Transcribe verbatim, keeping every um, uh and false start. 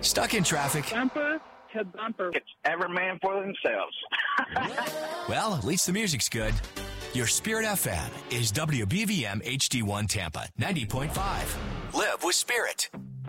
Stuck in traffic? Bumper to bumper. It's every man for themselves. Well, at least the music's good. Your Spirit F M is W B V M H D one Tampa, ninety point five. Live with Spirit.